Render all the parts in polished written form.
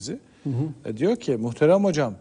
Diyor ki muhterem hocam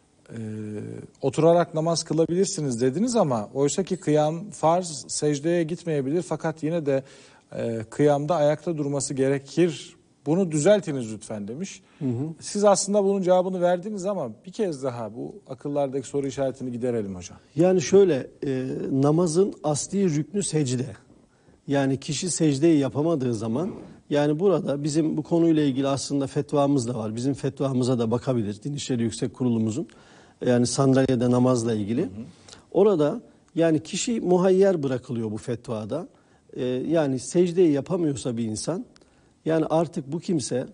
oturarak namaz kılabilirsiniz dediniz ama oysa ki kıyam farz, secdeye gitmeyebilir fakat yine de kıyamda ayakta durması gerekir. Bunu düzeltiniz lütfen demiş. Siz aslında bunun cevabını verdiniz ama bir kez daha bu akıllardaki soru işaretini giderelim hocam. Yani şöyle namazın asli rüknü secde. Yani kişi secdeyi yapamadığı zaman, yani burada bizim bu konuyla ilgili aslında fetvamız da var. Bizim fetvamıza da bakabilir. Din İşleri Yüksek Kurulumuzun yani sandalyede namazla ilgili. Orada yani kişi muhayyer bırakılıyor bu fetvada. Yani secdeyi yapamıyorsa bir insan, yani artık bu kimse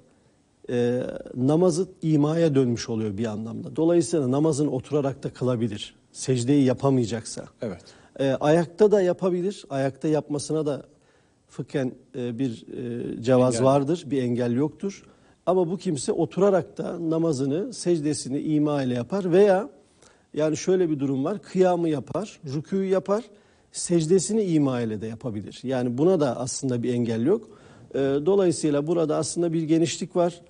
namazı imaya dönmüş oluyor bir anlamda. Dolayısıyla namazını oturarak da kılabilir. Secdeyi yapamayacaksa. Evet. Ayakta da yapabilir. Ayakta yapmasına da fıkhen bir cevaz vardır. Bir engel yoktur. Ama bu kimse oturarak da namazını, secdesini ima ile yapar veya yani şöyle bir durum var. Kıyamı yapar, rükûyu yapar, secdesini ima ile de yapabilir. Yani buna da aslında bir engel yok. Dolayısıyla burada aslında bir genişlik var.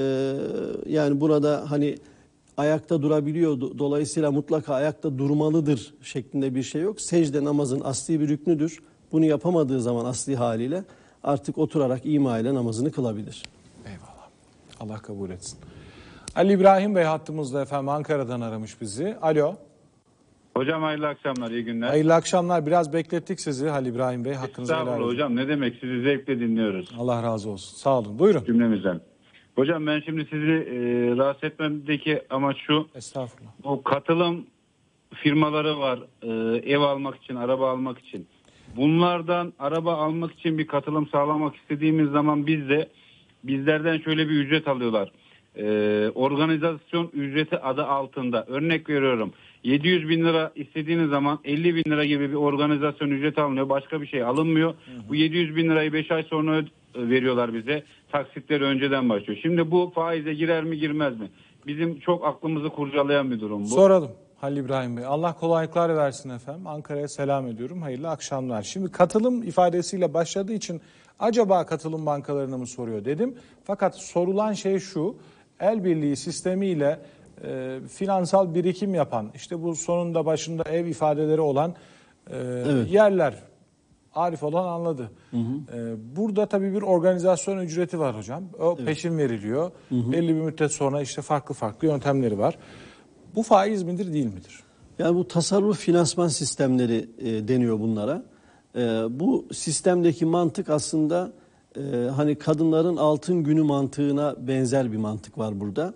Yani burada hani ayakta durabiliyor. Dolayısıyla mutlaka ayakta durmalıdır şeklinde bir şey yok. Secde namazın asli bir rüknüdür. Bunu yapamadığı zaman asli haliyle artık oturarak ima ile namazını kılabilir. Eyvallah. Allah kabul etsin. Ali İbrahim Bey hattımızda efendim, Ankara'dan aramış bizi. Alo. Hocam hayırlı akşamlar, iyi günler. Hayırlı akşamlar. Biraz beklettik sizi Ali İbrahim Bey. Hakkınızı helal edin. Estağfurullah hocam, ne demek, sizi zevkle dinliyoruz. Allah razı olsun. Sağ olun. Buyurun. Cümlemizden. Hocam ben şimdi sizi rahatsız etmemdeki amaç şu. Estağfurullah. Bu katılım firmaları var, ev almak için, araba almak için. Bunlardan araba almak için bir katılım sağlamak istediğimiz zaman bizlerden şöyle bir ücret alıyorlar. Organizasyon ücreti adı altında. Örnek veriyorum. 700 bin lira istediğiniz zaman 50 bin lira gibi bir organizasyon ücreti alınıyor. Başka bir şey alınmıyor. Bu 700 bin lirayı 5 ay sonra veriyorlar bize. Taksitleri önceden başlıyor. Şimdi bu faize girer mi girmez mi? Bizim çok aklımızı kurcalayan bir durum bu. Soralım Halil İbrahim Bey. Allah kolaylıklar versin efendim. Ankara'ya selam ediyorum. Hayırlı akşamlar. Şimdi katılım ifadesiyle başladığı için acaba katılım bankalarını mı soruyor dedim. Fakat sorulan şey şu: el birliği sistemiyle finansal birikim yapan, işte bu sonunda başında ev ifadeleri olan Evet. yerler. Arif olan anladı. Burada tabii bir organizasyon ücreti var hocam. O peşin veriliyor. Belli bir müddet sonra işte farklı yöntemleri var. Bu faiz midir, değil midir? Yani bu tasarruf finansman sistemleri deniyor bunlara. Bu sistemdeki mantık aslında hani kadınların altın günü mantığına benzer bir mantık var burada.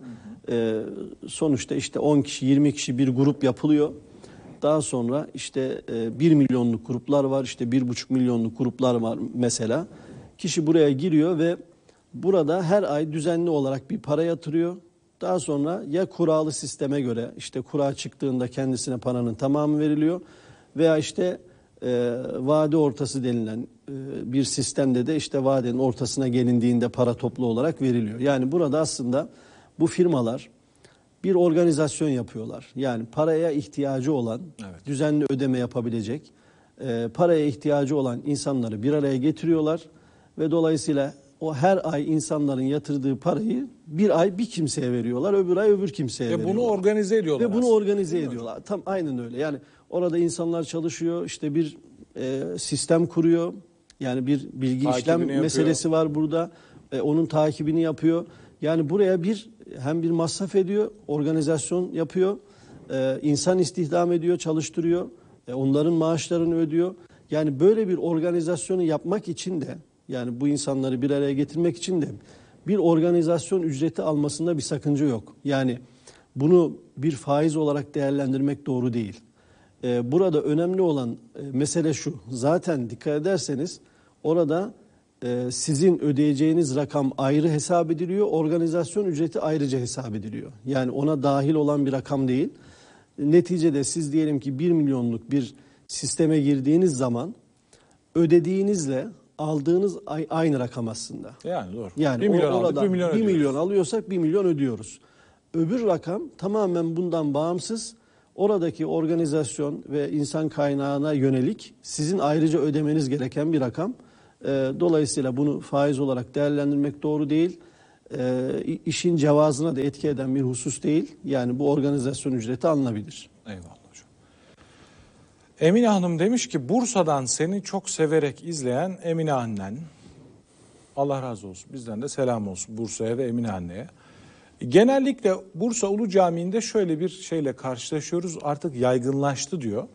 Sonuçta işte 10 kişi, 20 kişi bir grup yapılıyor. Daha sonra işte 1 milyonluk gruplar var, işte 1,5 milyonluk gruplar var mesela. Kişi buraya giriyor ve burada her ay düzenli olarak bir para yatırıyor. Daha sonra ya kuralı sisteme göre, işte kura çıktığında kendisine paranın tamamı veriliyor veya işte vade ortası denilen bir sistemde de işte vadenin ortasına gelindiğinde para toplu olarak veriliyor. Yani burada aslında bu firmalar bir organizasyon yapıyorlar. Yani paraya ihtiyacı olan, düzenli ödeme yapabilecek, paraya ihtiyacı olan insanları bir araya getiriyorlar ve dolayısıyla o her ay insanların yatırdığı parayı bir ay bir kimseye veriyorlar, öbür ay öbür kimseye veriyorlar. Ve bunu organize ediyorlar. Ve bunu organize ediyorlar. Tam aynen öyle. Yani orada insanlar çalışıyor, işte bir sistem kuruyor. Yani bir bilgi işlem meselesi var burada. Onun takibini yapıyor. Yani buraya hem bir masraf ediyor, organizasyon yapıyor, insan istihdam ediyor, çalıştırıyor, onların maaşlarını ödüyor. Yani böyle bir organizasyonu yapmak için de, yani bu insanları bir araya getirmek için de bir organizasyon ücreti almasında bir sakınca yok. Yani bunu bir faiz olarak değerlendirmek doğru değil. Burada önemli olan mesele şu: zaten dikkat ederseniz orada sizin ödeyeceğiniz rakam ayrı hesap ediliyor, organizasyon ücreti ayrıca hesap ediliyor. Yani ona dahil olan bir rakam değil. Neticede siz diyelim ki 1 milyonluk bir sisteme girdiğiniz zaman ödediğinizle aldığınız aynı rakam aslında. Yani doğru. Yani 1 milyon aldık, 1 milyon 1 milyon alıyorsak 1 milyon ödüyoruz. Öbür rakam tamamen bundan bağımsız. Oradaki organizasyon ve insan kaynağına yönelik sizin ayrıca ödemeniz gereken bir rakam. Dolayısıyla bunu faiz olarak değerlendirmek doğru değil. işin cevazına da etki eden bir husus değil. Yani bu organizasyon ücreti alınabilir. Eyvallah hocam. Emine Hanım demiş ki Bursa'dan seni çok severek izleyen Emine annen. Allah razı olsun. Bizden de selam olsun Bursa'ya ve Emine anneye. Genellikle Bursa Ulu Camii'nde şöyle bir şeyle karşılaşıyoruz. Artık yaygınlaştı diyor.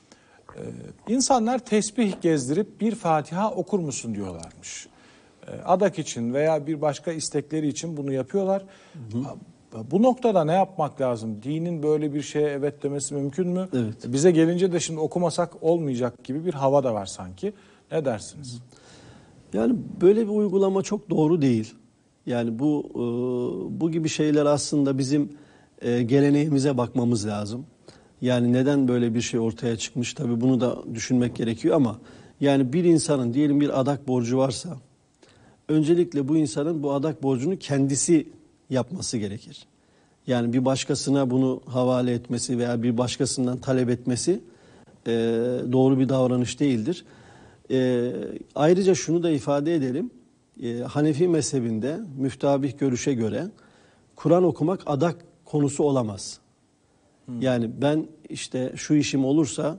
İnsanlar tesbih gezdirip bir Fatiha okur musun diyorlarmış. Adak için veya bir başka istekleri için bunu yapıyorlar. Bu noktada ne yapmak lazım? Dinin böyle bir şeye evet demesi mümkün mü? Evet. Bize gelince de şimdi okumasak olmayacak gibi bir hava da var sanki. Ne dersiniz? Yani böyle bir uygulama çok doğru değil. Yani bu gibi şeyler aslında bizim geleneğimize bakmamız lazım. Yani neden böyle bir şey ortaya çıkmış? Tabii bunu da düşünmek gerekiyor ama yani bir insanın diyelim bir adak borcu varsa öncelikle bu insanın bu adak borcunu kendisi yapması gerekir. Yani bir başkasına bunu havale etmesi veya bir başkasından talep etmesi doğru bir davranış değildir. Ayrıca şunu da ifade edelim. Hanefi mezhebinde müftabih görüşe göre Kur'an okumak adak konusu olamaz. Yani ben işte şu işim olursa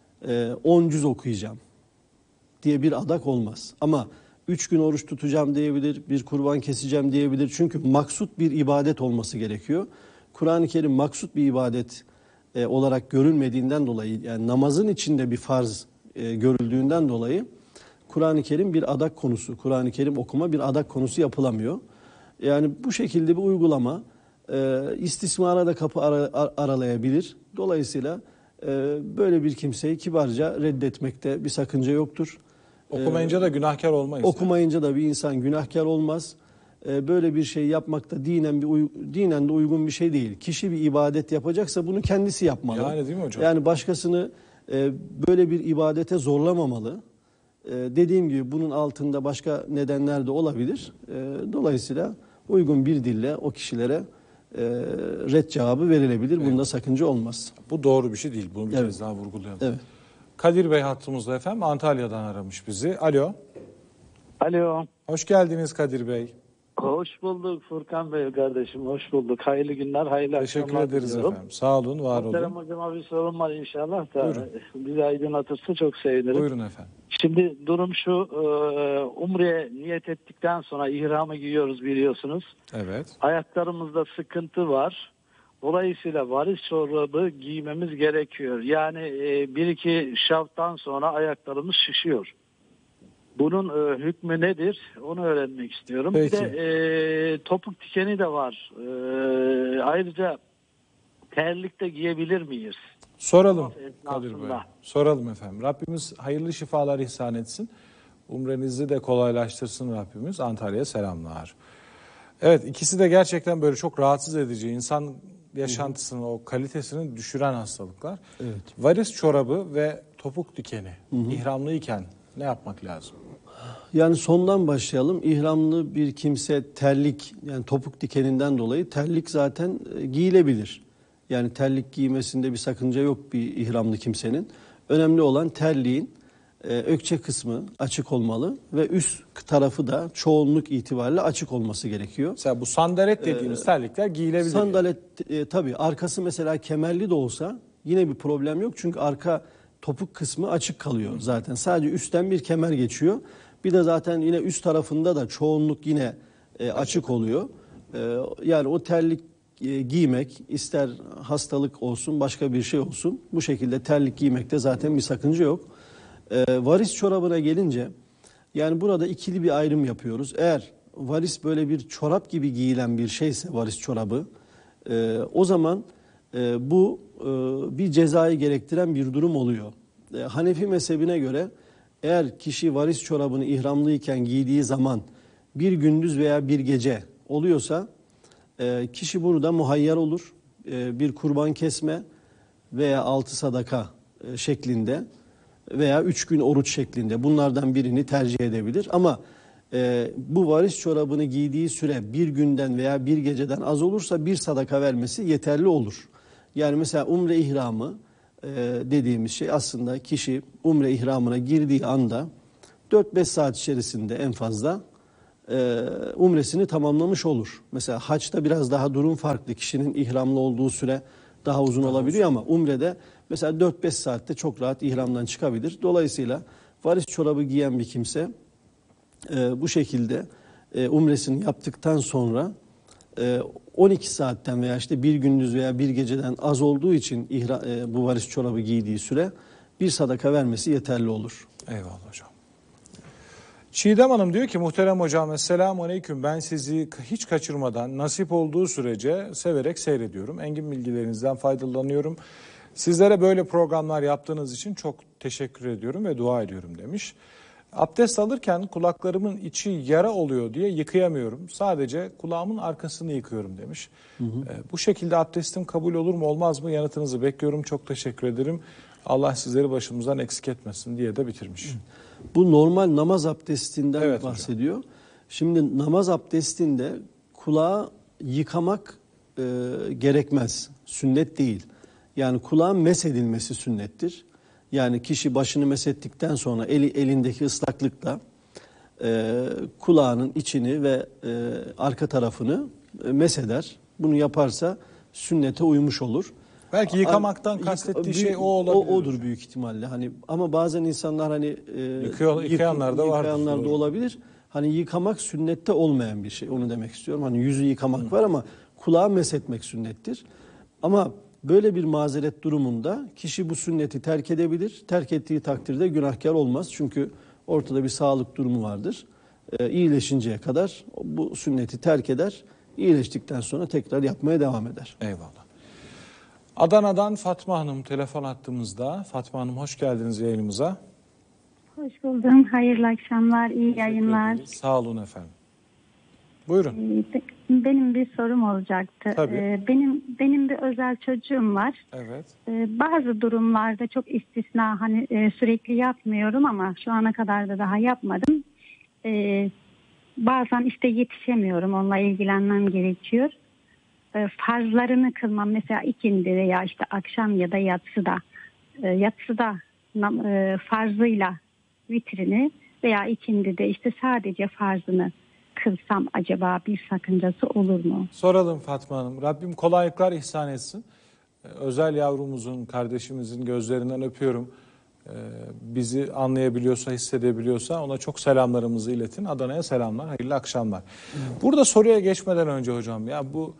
10 cüz okuyacağım diye bir adak olmaz. Ama 3 gün oruç tutacağım diyebilir, bir kurban keseceğim diyebilir. Çünkü maksut bir ibadet olması gerekiyor. Kur'an-ı Kerim maksut bir ibadet olarak görülmediğinden dolayı, yani namazın içinde bir farz görüldüğünden dolayı Kur'an-ı Kerim bir adak konusu, Kur'an-ı Kerim okuma bir adak konusu yapılamıyor. Yani bu şekilde bir uygulama istismara da kapı aralayabilir. Dolayısıyla böyle bir kimseyi kibarca reddetmekte bir sakınca yoktur. Okumayınca da günahkar olmayız. Okumayınca da bir insan günahkar olmaz. Böyle bir şey yapmak da dinen de uygun bir şey değil. Kişi bir ibadet yapacaksa bunu kendisi yapmalı. Yani değil mi hocam? Yani başkasını böyle bir ibadete zorlamamalı. Dediğim gibi bunun altında başka nedenler de olabilir. Dolayısıyla uygun bir dille o kişilere red cevabı verilebilir. Evet. Bunda sakınca olmaz. Bu doğru bir şey değil. Bunu bir Evet. kez daha vurgulayalım. Evet. Kadir Bey hattımızda efendim. Antalya'dan aramış bizi. Alo. Alo. Hoş geldiniz Kadir Bey. Hoş bulduk Furkan Bey kardeşim. Hoş bulduk. Hayırlı günler, hayırlı Teşekkür akşamlar ederiz diliyorum. efendim. Sağ olun, var Muhterem olun. hocama bir sorun var inşallah da Buyurun. bizi aydınlatırsa çok sevinirim. Buyurun efendim. Şimdi durum şu, Umre'ye niyet ettikten sonra ihramı giyiyoruz biliyorsunuz. Evet. Ayaklarımızda sıkıntı var. Dolayısıyla varis çorabı giymemiz gerekiyor. Yani bir iki şavttan sonra ayaklarımız şişiyor. Bunun hükmü nedir? Onu öğrenmek istiyorum. Peki. Bir de topuk dikeni de var. Ayrıca terlik de giyebilir miyiz? Soralım Esnasında. Kadir Bey. Soralım efendim. Rabbimiz hayırlı şifalar ihsan etsin. Umrenizi de kolaylaştırsın Rabbimiz. Antalya'ya selamlar. Evet, ikisi de gerçekten böyle çok rahatsız edici. İnsan yaşantısının o kalitesini düşüren hastalıklar. Evet. Varis çorabı ve topuk dikeni ihramlıyken ne yapmak lazım? Yani sondan başlayalım. İhramlı bir kimse terlik, yani topuk dikeninden dolayı terlik zaten giyilebilir. Yani terlik giymesinde bir sakınca yok bir ihramlı kimsenin. Önemli olan terliğin ökçe kısmı açık olmalı ve üst tarafı da çoğunluk itibariyle açık olması gerekiyor. Mesela bu sandalet dediğimiz terlikler giyilebilir. Sandalet tabii arkası mesela kemerli de olsa yine bir problem yok. Çünkü arka topuk kısmı açık kalıyor zaten. Sadece üstten bir kemer geçiyor. Bir de zaten yine üst tarafında da çoğunluk yine açık oluyor. Yani o terlik giymek, ister hastalık olsun başka bir şey olsun, bu şekilde terlik giymekte zaten bir sakınca yok. Varis çorabına gelince yani burada ikili bir ayrım yapıyoruz. Eğer varis böyle bir çorap gibi giyilen bir şeyse varis çorabı, o zaman bu bir cezayı gerektiren bir durum oluyor. Hanefi mezhebine göre eğer kişi varis çorabını ihramlıyken giydiği zaman bir gündüz veya bir gece oluyorsa kişi burada muhayyer olur. Bir kurban kesme veya 6 sadaka şeklinde veya 3 gün oruç şeklinde bunlardan birini tercih edebilir. Ama bu varis çorabını giydiği süre bir günden veya bir geceden az olursa bir sadaka vermesi yeterli olur. Yani mesela umre ihramı dediğimiz şey aslında kişi umre ihramına girdiği anda 4-5 saat içerisinde en fazla umresini tamamlamış olur. Mesela haçta biraz daha durum farklı. Kişinin ihramlı olduğu süre daha uzun olabiliyor ama umrede mesela 4-5 saatte çok rahat ihramdan çıkabilir. Dolayısıyla varis çorabı giyen bir kimse bu şekilde umresini yaptıktan sonra 12 saatten veya işte bir gündüz veya bir geceden az olduğu için bu varis çorabı giydiği süre bir sadaka vermesi yeterli olur. Eyvallah hocam. Çiğdem Hanım diyor ki muhterem hocam esselamu aleyküm, ben sizi hiç kaçırmadan nasip olduğu sürece severek seyrediyorum. Engin bilgilerinizden faydalanıyorum. Sizlere böyle programlar yaptığınız için çok teşekkür ediyorum ve dua ediyorum demiş. Abdest alırken kulaklarımın içi yara oluyor diye yıkayamıyorum. Sadece kulağımın arkasını yıkıyorum demiş. Bu şekilde abdestim kabul olur mu olmaz mı? Yanıtınızı bekliyorum. Çok teşekkür ederim. Allah sizleri başımızdan eksik etmesin diye de bitirmiş. Bu normal namaz abdestinden Evet bahsediyor. Şimdi namaz abdestinde kulağı yıkamak gerekmez. Sünnet değil. Yani kulağın mesedilmesi sünnettir. Yani kişi başını mesettikten sonra elindeki ıslaklıkla kulağının içini ve arka tarafını mesheder. Bunu yaparsa sünnete uymuş olur. Belki yıkamaktan kastettiği şey o olabilir. Odur büyük ihtimalle. Hani ama bazen insanlar hani yıkayanlar da vardır. Yıkayanlar da olabilir. Hani yıkamak sünnette olmayan bir şey. Onu demek istiyorum. Hani yüzü yıkamak var ama kulağı meshetmek sünnettir. Ama böyle bir mazeret durumunda kişi bu sünneti terk edebilir. Terk ettiği takdirde günahkar olmaz. Çünkü ortada bir sağlık durumu vardır. İyileşinceye kadar bu sünneti terk eder. İyileştikten sonra tekrar yapmaya devam eder. Eyvallah. Adana'dan Fatma Hanım telefon hattımızda. Fatma Hanım hoş geldiniz yayınımıza. Hoş buldum. Hayırlı akşamlar, iyi yayınlar. Sağ olun efendim. Buyurun. Benim bir sorum olacaktı. Tabii. Benim bir özel çocuğum var. Evet. Bazı durumlarda çok istisna, hani sürekli yapmıyorum ama şu ana kadar da daha yapmadım. Bazen işte yetişemiyorum, onunla ilgilenmem gerekiyor. Farzlarını kılmam, mesela ikindi veya işte akşam ya da yatsıda farzıyla vitrini veya ikindi de işte sadece farzını kılsam acaba bir sakıncası olur mu? Soralım Fatma Hanım. Rabbim kolaylıklar ihsan etsin. Özel yavrumuzun, kardeşimizin gözlerinden öpüyorum. Bizi anlayabiliyorsa, hissedebiliyorsa ona çok selamlarımızı iletin. Adana'ya selamlar, hayırlı akşamlar. Burada soruya geçmeden önce hocam, ya bu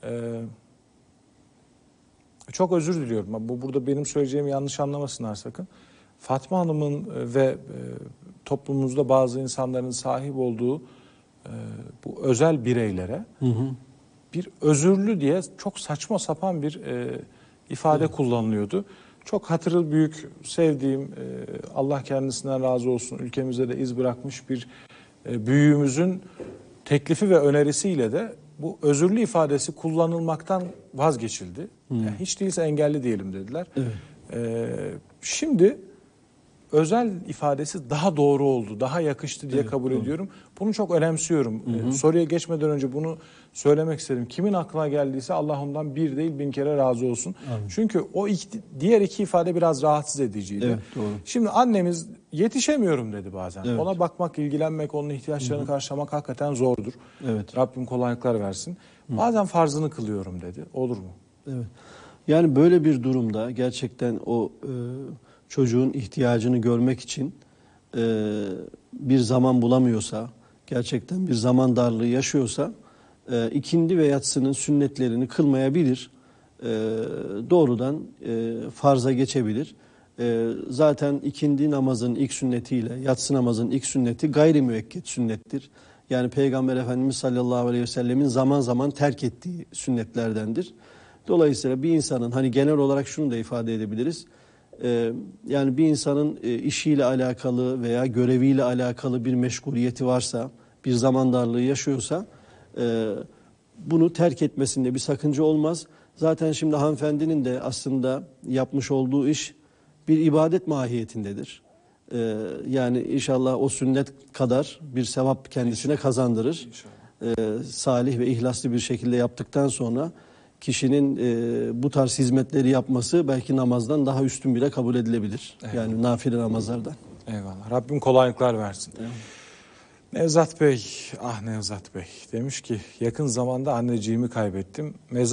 çok özür diliyorum. Burada benim söyleyeceğimi yanlış anlamasınlar sakın. Fatma Hanım'ın ve toplumumuzda bazı insanların sahip olduğu bu özel bireylere bir özürlü diye çok saçma sapan bir ifade kullanılıyordu. Çok hatırı büyük, sevdiğim, Allah kendisinden razı olsun, ülkemize de iz bırakmış bir büyüğümüzün teklifi ve önerisiyle de bu özürlü ifadesi kullanılmaktan vazgeçildi. Yani hiç değilse engelli diyelim dediler. Evet. Şimdi özel ifadesi daha doğru oldu, daha yakıştı diye kabul ediyorum. Bunu çok önemsiyorum. Soruya geçmeden önce bunu söylemek istedim. Kimin aklına geldiyse Allah ondan bir değil 1000 kere razı olsun. Amin. Çünkü o diğer iki ifade biraz rahatsız ediciydi. Evet, doğru. Şimdi annemiz yetişemiyorum dedi bazen. Evet. Ona bakmak, ilgilenmek, onun ihtiyaçlarını karşılamak hakikaten zordur. Evet. Rabbim kolaylıklar versin. Bazen farzını kılıyorum dedi. Olur mu? Evet. Yani böyle bir durumda gerçekten o çocuğun ihtiyacını görmek için bir zaman bulamıyorsa, gerçekten bir zaman darlığı yaşıyorsa ikindi ve yatsının sünnetlerini kılmayabilir. Doğrudan farza geçebilir. Zaten ikindi namazın ilk sünnetiyle yatsı namazın ilk sünneti gayri müekket sünnettir. Yani Peygamber Efendimiz sallallahu aleyhi ve sellemin zaman zaman terk ettiği sünnetlerdendir. Dolayısıyla bir insanın, hani genel olarak şunu da ifade edebiliriz. Yani bir insanın işiyle alakalı veya göreviyle alakalı bir meşguliyeti varsa, bir zaman darlığı yaşıyorsa bunu terk etmesinde bir sakınca olmaz. Zaten şimdi hanımefendinin de aslında yapmış olduğu iş bir ibadet mahiyetindedir. Yani inşallah o sünnet kadar bir sevap kendisine kazandırır. Salih ve ihlaslı bir şekilde yaptıktan sonra kişinin bu tarz hizmetleri yapması belki namazdan daha üstün bile kabul edilebilir. Eyvallah. Yani nafile namazlardan. Eyvallah. Rabbim kolaylıklar versin. Evet. Nevzat Bey, ah Nevzat Bey demiş ki yakın zamanda anneciğimi kaybettim.